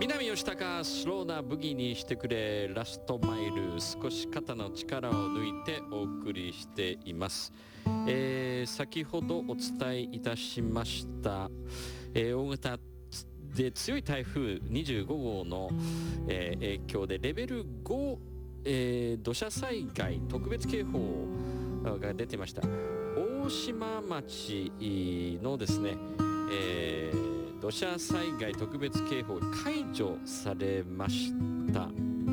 南吉高スローなブギにしてくれラストマイル、少し肩の力を抜いてお送りしています。先ほどお伝えいたしました、大型で強い台風25号の、影響でレベル5、土砂災害特別警報が出てました。大島町のですね、土砂災害特別警報解除されました。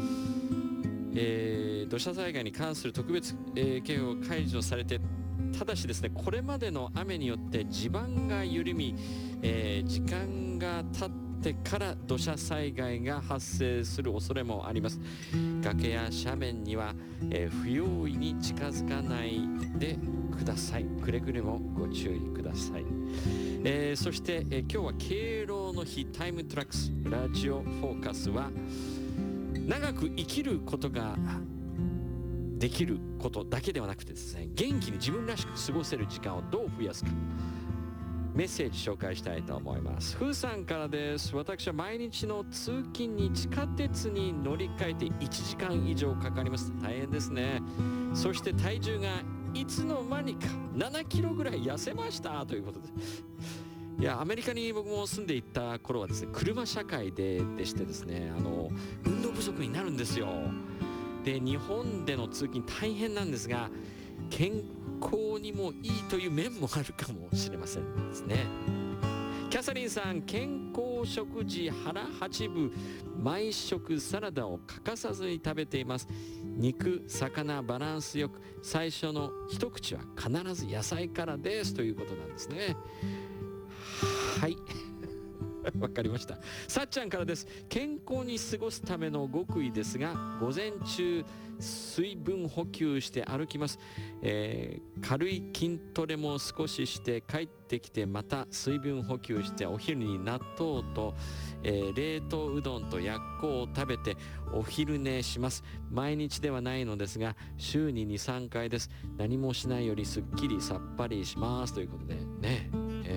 土砂災害に関する特別、警報が解除されて、ただしですね、これまでの雨によって地盤が緩み、時間が経ってから土砂災害が発生する恐れもあります。崖や斜面には、不用意に近づかないでください。くれぐれもご注意ください。そして、今日は敬老の日、タイムトラックスラジオフォーカスは、長く生きることができることだけではなくてですね、元気に自分らしく過ごせる時間をどう増やすか、メッセージ紹介したいと思います。ふーさんからです。私は毎日の通勤に地下鉄に乗り換えて1時間以上かかります。大変ですね。そして体重がいつの間にか7キロぐらい痩せましたということで、いや、アメリカに僕も住んでいた頃はですね、車社会でしてですね、運動不足になるんですよ。で、日本での通勤大変なんですが、健康にもいいという面もあるかもしれませんですね。キャサリンさん、健康食事腹八分、毎食サラダを欠かさずに食べています。肉、魚、バランスよく、最初の一口は必ず野菜からですということなんですね。はいわかりました。さっちゃんからです。健康に過ごすための極意ですが、午前中水分補給して歩きます。軽い筋トレも少しして帰ってきて、また水分補給して、お昼に納豆と、冷凍うどんとやっこを食べてお昼寝します。毎日ではないのですが、週に 2,3 回です。何もしないよりすっきりさっぱりしますということでね、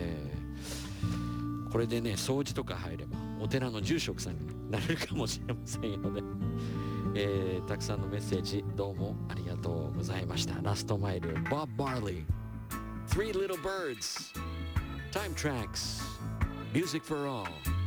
これでね、掃除とか入ればお寺の住職さんになれるかもしれませんよね。たくさんのメッセージどうもありがとうございました。ラストマイル、Bob Marley, Three Little Birds, Time Tracks, Music for All.